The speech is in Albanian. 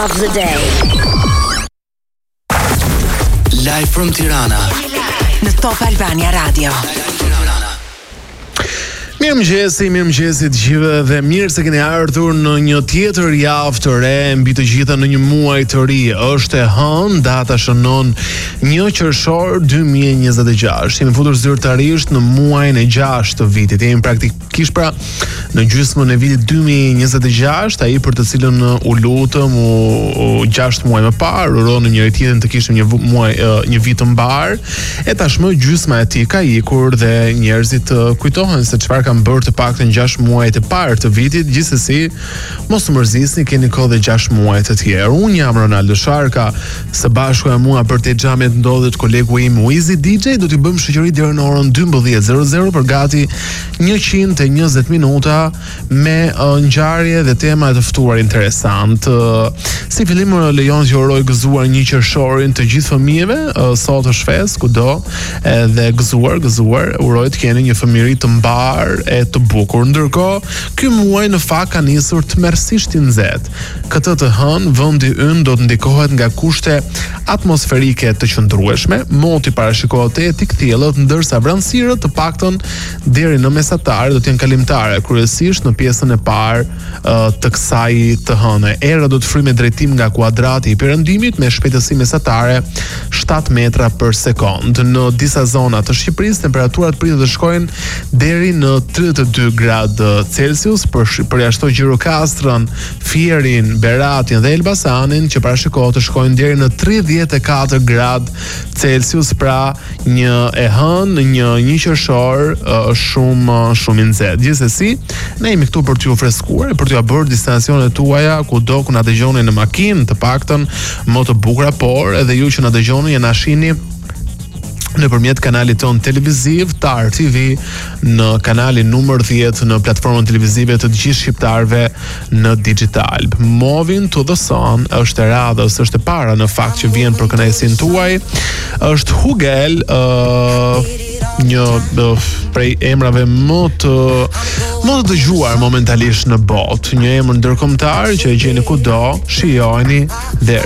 of the day. Live from Tirana. Në Top Albania Radio. Mirëmëngjesi të gjithëve dhe mirë se keni ardhur në një tjetër javë të re mbi të gjitha në një muaj të ri. Është e hënë, data shënon 1 qershor 2026. Jemi futur zyrtarisht në muajin e 6 të vitit. Jemi praktikisht pra në gjysmën e vitit 2026, ai për të cilën u lutëm 6 muaj më parë, urojmë në njëri tjetrin të kishim një vit të mbar. E tashmë gjysma e tij ka ikur dhe njerëzit kujtohen se çfarë kam bërë të paktën 6 muajt e parë të vitit. Gjithsesi, mos u mërzisni, keni kohë dhe 6 muaj të tjerë. Unë jam Ronaldo Sharka, së bashku me mua për te xhamet ndodhet kolegu im Wizy DJ. Do t'i bëjmë shoqëri deri në orën 12:00 për gati 120 minuta me ngjarje dhe tema të ftuar interesant. Si fillim lejon që uroj gëzuar 1 qershorin të gjithë fëmijëve. Sot është fest kudo, edhe gëzuar, uroj të keni një fëmijëri të mbar e të bukur. Ndërkohë, ky muaj në fakt ka nisur tmerrsisht i nxehtë. Këtë të hënë vendi ynë do të ndikohet nga kushte atmosferike të qëndrueshme, moti parashikohet të jetë i kthjellët, ndërsa vranësirët të paktën deri në mesatar do të jenë kalimtare, kryesisht në pjesën e parë të kësaj të hëne. Era do të fryjë me drejtim nga kuadrati i perëndimit me shpejtësi mesatare 7 metra për sekond. Në disa zona të Shqipërisë temperaturat pritet të shkojnë deri në 32 gradë Celsius, përjashtoj Gjirokastrën, Fierin, Beratin dhe Elbasanin, që parashikohet të shkojnë deri në 34 gradë Celsius, pra një e hënë, një qershor shumë i nxehtë. Gjithsesi, ne jemi këtu për t'ju freskuar, për t'ju bërë distancione tuaja kudo ku na dëgjoni në makinë, të paktën më të bukura, por edhe ju që na dëgjoni e na shihni nëpërmjet kanalit ton televiziv Tar TV, në kanalin numër 10 në platformën televizive të gjithë shqiptarëve në digital. Moving to the Sun është e radhës, është e para në fakt që vjen për kënaqësinë tuaj. Është Hugel, një prej emrave më të dëgjuar momentalisht në botë, një emër ndërkombëtar që e gjeni kudo, shijojeni dhe